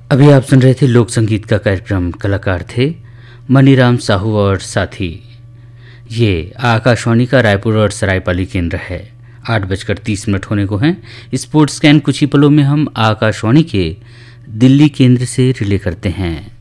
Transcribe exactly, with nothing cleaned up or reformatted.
अभी आप सुन रहे थे लोक संगीत का कार्यक्रम। कलाकार थे मनीराम साहू और साथी। ये आकाशवाणी का रायपुर और सरायपाली केंद्र है। आठ बजकर तीस मिनट होने को हैं। स्पोर्ट्स स्कैन कुछ ही पलों में हम आकाशवाणी के दिल्ली केंद्र से रिले करते हैं।